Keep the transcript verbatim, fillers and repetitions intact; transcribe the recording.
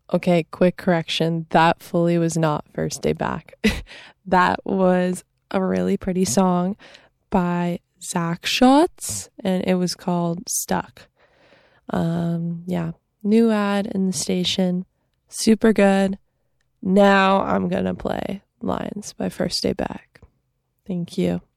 Okay, quick correction. That fully was not First Day Back. That was a really pretty song by Zach Schatz, and it was called Stuck. Um, yeah, new ad in the station. Super good. Now I'm gonna play Lines by First Day Back. Thank you.